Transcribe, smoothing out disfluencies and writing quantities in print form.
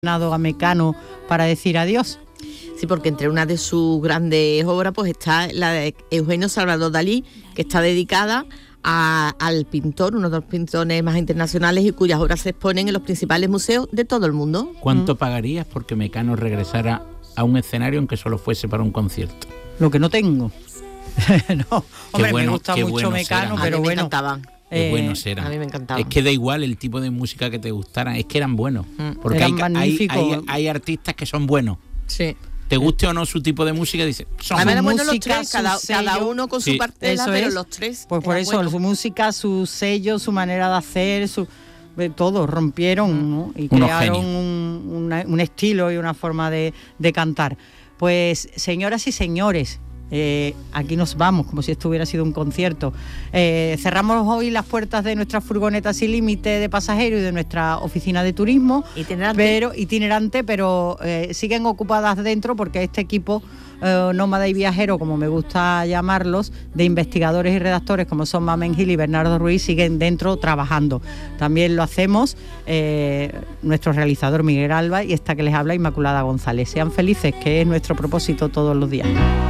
a Mecano para decir adiós. Sí, porque entre una de sus grandes obras pues está la de Eugenio Salvador Dalí, que está dedicada al pintor, uno de los pintores más internacionales y cuyas obras se exponen en los principales museos de todo el mundo. ¿Cuánto pagarías porque Mecano regresara a un escenario aunque solo fuese para un concierto? Lo que no tengo. No, hombre, bueno, me gusta mucho bueno Mecano, será. pero A mí me bueno. encantaban. Qué buenos eran. A mí me encantaba. Es que da igual el tipo de música que te gustara, es que eran buenos. Porque Eran magníficos. hay artistas que son buenos. Sí. Te guste o no su tipo de música, dice, son Además, eran música, buenos los tres, cada uno con Sí. su partela, Eso pero es. los tres. Pues por eran eso, buenos. su música, su sello, su manera de hacer, todo, rompieron, ¿no? Y Unos crearon genios. un estilo y una forma de cantar. Pues, señoras y señores, aquí nos vamos, como si esto hubiera sido un concierto. Cerramos hoy las puertas de nuestra furgoneta sin límite de pasajeros y de nuestra oficina de turismo. Itinerante, pero siguen ocupadas dentro porque este equipo nómada y viajero, como me gusta llamarlos, de investigadores y redactores como son Mamen Gil y Bernardo Ruiz, siguen dentro trabajando. También lo hacemos nuestro realizador Miguel Alba y esta que les habla Inmaculada González. Sean felices, que es nuestro propósito todos los días.